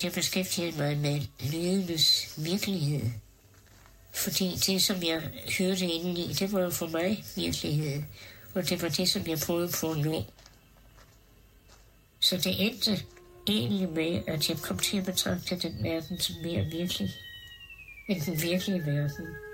Jeg beskæftigede mig med lydenes virkelighed. Fordi det, som jeg hørte indeni, det var jo for mig virkelighed. Og det var det, som jeg prøvede på at nå. Så det endte egentlig med, at jeg kom til at betragte den verden som mere virkelig end den virkelige verden.